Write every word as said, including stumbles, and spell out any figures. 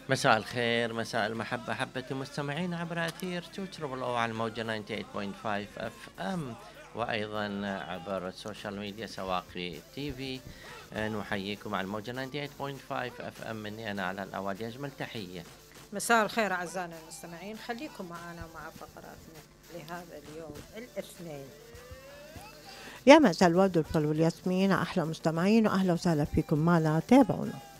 مساء الخير، مساء المحبة، حبة المستمعين عبر أثير تو تربل أو على الموجة تسعة وثمانين فاصلة خمسة اف ام، وأيضا عبر السوشيال ميديا سواقي تي في. آه، نحييكم على الموجة تسعة وثمانين فاصلة خمسة اف ام مني أنا على الأوادي أجمل تحية. مساء الخير أعزائنا المستمعين، خليكم معنا مع فقراتنا لهذا اليوم الاثنين. يا مساء الورد والفل والياسمين، أحلى مستمعين وأهلا وسهلا فيكم معنا، تابعونا.